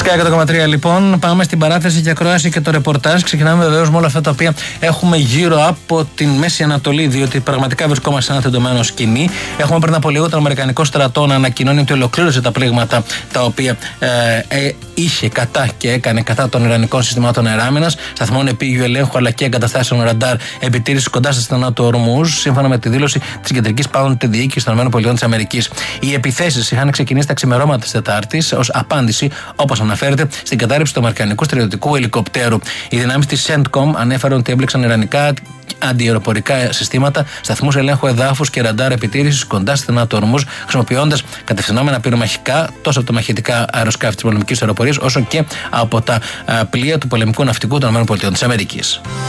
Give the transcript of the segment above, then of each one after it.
Sky 100,3 λοιπόν. Πάμε στην παράθεση και ακρόαση και το ρεπορτάζ. Ξεκινάμε βεβαίως με όλα αυτά τα οποία έχουμε γύρω από την Μέση Ανατολή, διότι πραγματικά βρισκόμαστε σε ένα τεντωμένο σκηνή. Έχουμε πριν από λίγο τον Αμερικανικό στρατό να ανακοινώνει ότι ολοκλήρωσε τα πλήγματα τα οποία είχε κατά και έκανε κατά των Ιρανικών συστημάτων αεράμενας, σταθμών επίγειου ελέγχου αλλά και εγκαταστάσεων ραντάρ επιτήρηση κοντά στα στενά του Ορμούζ, σύμφωνα με τη δήλωση της Κεντρικής Πάντοτε Διοίκησης των ΗΠΑ. Οι επιθέσεις είχαν ξεκινήσει τα ξημερώματα της Τετάρτης ως απάντηση, όπως αναφέρεται, στην κατάρρευση του αμερικανικού στρατιωτικού ελικοπτέρου. Οι δυνάμεις της CENTCOM ανέφεραν ότι έμπλεξαν ιρανικά αντιαεροπορικά συστήματα, σταθμούς ελέγχου εδάφους και ραντάρ επιτήρησης κοντά στη στενά του Ορμούζ, χρησιμοποιώντας κατευθυνόμενα πυρομαχικά τόσο από τα μαχητικά αεροσκάφη της πολεμικής αεροπορίας όσο και από τα πλοία του πολεμικού ναυτικού των ΗΠΑ.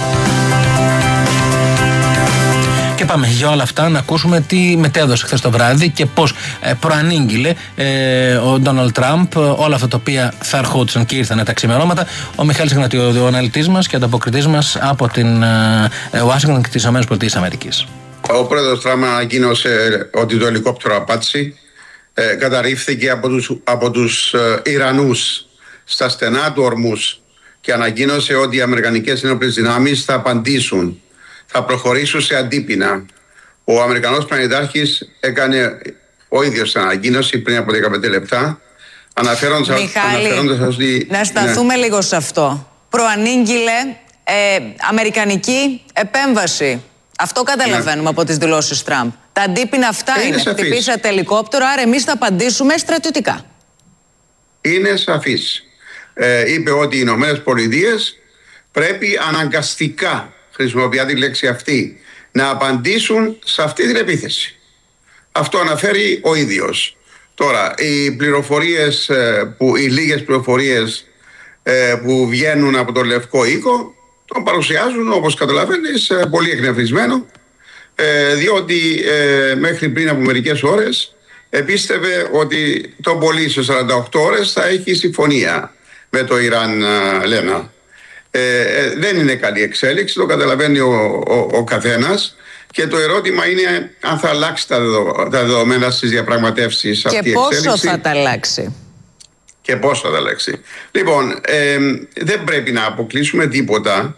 Και πάμε για όλα αυτά να ακούσουμε τι μετέδωσε χθες το βράδυ και πώς προανήγγειλε ο Ντόναλντ Τραμπ όλα αυτά τα οποία θα ερχόντουσαν και ήρθαν τα ξημερώματα. Ο Μιχάλης Γνατιώδη, ο αναλυτής μας και ανταποκριτής μας από την Ουάσιγκτον και τις ΗΠΑ. Ο πρόεδρος Τραμπ ανακοίνωσε ότι το ελικόπτερο Απάτσι καταρρίφθηκε από τους Ιρανούς στα στενά του Ορμούς και ανακοίνωσε ότι οι Αμερικανικές ενόπλες δυνάμεις θα απαντήσουν, θα προχωρήσουν σε αντίπεινα. Ο Αμερικανός πλανητάρχης έκανε ο ίδιος την ανακοίνωση πριν από 15 λεπτά, αναφέροντας ότι... Να σταθούμε λίγο σε αυτό. Προανήγγειλε αμερικανική επέμβαση. Αυτό καταλαβαίνουμε από τις δηλώσεις Τραμπ. Τα αντίπεινα αυτά είναι. Χτυπήσατε ελικόπτερο, άρα εμείς θα απαντήσουμε στρατιωτικά. Είναι σαφής. Είπε ότι οι Ηνωμένες Πολιτείες πρέπει αναγκαστικά, χρησιμοποιεί τη λέξη αυτή, να απαντήσουν σε αυτή την επίθεση. Αυτό αναφέρει ο ίδιος. Τώρα, οι πληροφορίες, οι λίγες πληροφορίες που βγαίνουν από τον Λευκό Οίκο τον παρουσιάζουν, όπως καταλαβαίνεις, πολύ εκνευρισμένο, διότι μέχρι πριν από μερικές ώρες επίστευε ότι το πολύ σε 48 ώρες θα έχει συμφωνία με το Ιράν, λένε. Δεν είναι καλή εξέλιξη, το καταλαβαίνει ο καθένας, και το ερώτημα είναι αν θα αλλάξει τα δεδομένα στις διαπραγματεύσεις αυτή η εξέλιξη. Και πόσο θα τα αλλάξει. Και πόσο θα τα αλλάξει. Λοιπόν, δεν πρέπει να αποκλείσουμε τίποτα.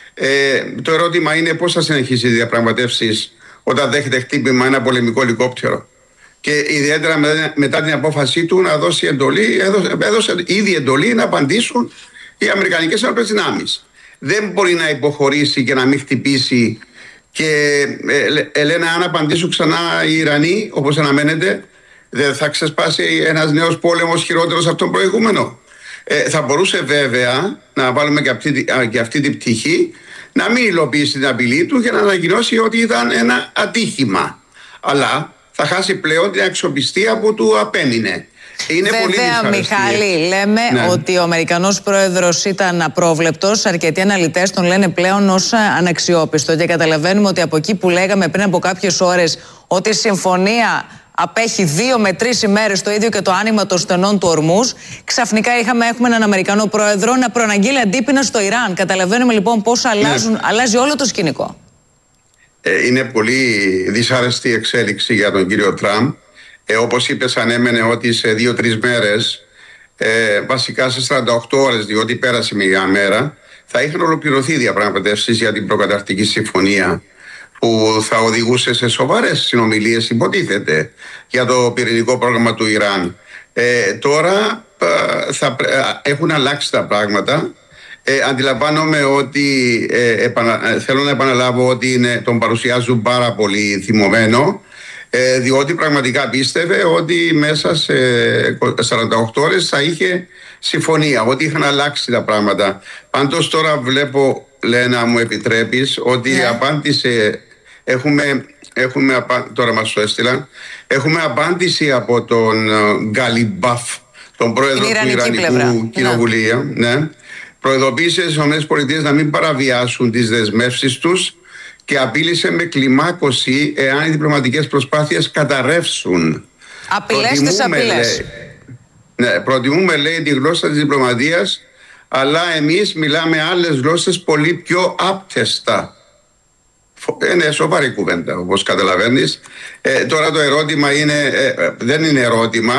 Το ερώτημα είναι πώς θα συνεχίσει οι διαπραγματεύσεις όταν δέχεται χτύπημα ένα πολεμικό ελικόπτερο. Και ιδιαίτερα μετά την απόφασή του να δώσει εντολή, έδωσε ήδη εντολή να απαντήσουν οι Αμερικανικές ενόπλες δυνάμεις. Δεν μπορεί να υποχωρήσει και να μην χτυπήσει. Και λένε, αν απαντήσουν ξανά οι Ιρανοί, όπως αναμένεται, δεν θα ξεσπάσει ένας νέος πόλεμος χειρότερος από τον προηγούμενο. Θα μπορούσε βέβαια να βάλουμε και αυτή την πτυχή, να μην υλοποιήσει την απειλή του και να ανακοινώσει ότι ήταν ένα ατύχημα. Αλλά θα χάσει πλέον την αξιοπιστία που του απέμεινε. Είναι βέβαια, πολύ Μιχάλη, λέμε ότι ο Αμερικανός πρόεδρος ήταν απρόβλεπτος. Αρκετοί αναλυτές τον λένε πλέον ως αναξιόπιστο. Και καταλαβαίνουμε ότι από εκεί που λέγαμε πριν από κάποιες ώρες ότι η συμφωνία απέχει 2 με 3 ημέρες, το ίδιο και το άνοιγμα των στενών του Ορμούζ, ξαφνικά έχουμε έναν Αμερικανό πρόεδρο να προαναγγείλει αντίπεινα στο Ιράν. Καταλαβαίνουμε λοιπόν πώς αλλάζει όλο το σκηνικό. Είναι πολύ δυσάρεστη εξέλιξη για τον κύριο Τραμπ. Όπως είπες, ανέμενε ότι σε 2-3 μέρες, βασικά σε 48 ώρες, διότι πέρασε μια μέρα, θα είχαν ολοκληρωθεί οι διαπραγματεύσεις για την προκαταρκτική συμφωνία που θα οδηγούσε σε σοβαρές συνομιλίες, υποτίθεται, για το πυρηνικό πρόγραμμα του Ιράν. Τώρα έχουν αλλάξει τα πράγματα. Αντιλαμβάνομαι ότι θέλω να επαναλάβω ότι τον παρουσιάζουν πάρα πολύ θυμωμένο, διότι πραγματικά πίστευε ότι μέσα σε 48 ώρες θα είχε συμφωνία, ότι είχαν αλλάξει τα πράγματα. Πάντως τώρα βλέπω, Λένα, μου επιτρέπεις, ότι απάντησε, τώρα μας το έστειλαν, έχουμε απάντηση από τον Γκαλιμπάφ, τον πρόεδρο του Ιρανικού Κοινοβουλίου. Προειδοποίησε τις ΗΠΑ να μην παραβιάσουν τις δεσμεύσεις τους και απείλησε με κλιμάκωση εάν οι διπλωματικές προσπάθειες καταρρεύσουν. Απειλές τις απειλές. Προτιμούμε, λέει, τη γλώσσα της διπλωματίας, αλλά εμείς μιλάμε άλλες γλώσσες πολύ πιο άπτεστα. Είναι σοβαρή κουβέντα, όπως καταλαβαίνεις. Τώρα το ερώτημα είναι, δεν είναι ερώτημα.